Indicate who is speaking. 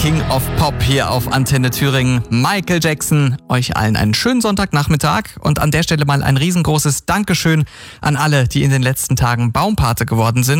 Speaker 1: King of Pop hier auf Antenne Thüringen. Michael Jackson. Euch allen einen schönen Sonntagnachmittag und an der Stelle mal ein riesengroßes Dankeschön an alle, die in den letzten Tagen Baumpate geworden sind.